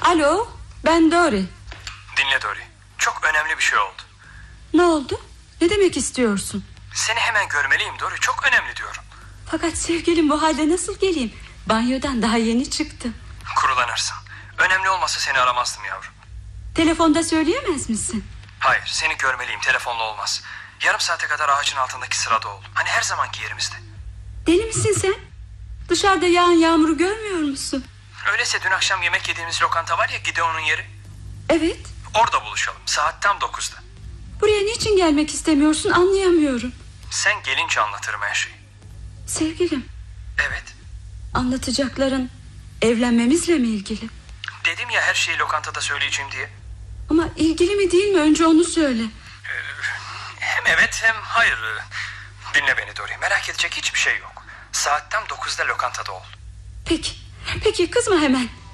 Alo, ben Dory. Dinle Dory, çok önemli bir şey oldu. Ne oldu? Ne demek istiyorsun? Seni hemen görmeliyim Dory, çok önemli diyorum. Fakat sevgilim, bu halde nasıl geleyim? Banyodan daha yeni çıktım. Kurulanırsın. Önemli olmasa seni aramazdım yavrum. Telefonda söyleyemez misin? Hayır, seni görmeliyim, telefonla olmaz. Yarım saate kadar ağacın altındaki sırada ol. Hani her zamanki yerimizde. Deli misin sen? Dışarıda yağan yağmuru görmüyor musun? Öyleyse dün akşam yemek yediğimiz lokanta var ya, Gideon'un yeri. Evet. Orada buluşalım, saat tam 9'da. Buraya niçin gelmek istemiyorsun, anlayamıyorum. Sen gelince anlatırım her şeyi. Sevgilim. Evet. Anlatacakların evlenmemizle mi ilgili? Dedim ya her şeyi lokantada söyleyeceğim diye. Ama ilgili mi değil mi, önce onu söyle. Hem evet hem hayır. Dinle beni Dory, merak edecek hiçbir şey yok. Saat tam 9'da lokantada ol. Peki kızma hemen.